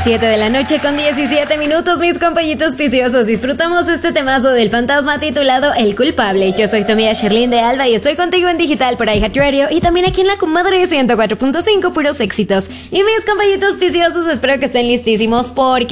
7 de la noche con 17 minutos, mis compañitos viciosos. Disfrutamos este temazo del fantasma titulado El Culpable. Yo soy tu amiga Sherlyn de Alba y estoy contigo en digital por iHeartRadio y también aquí en La Comadre 104.5, puros éxitos. Y mis compañitos viciosos, espero que estén listísimos porque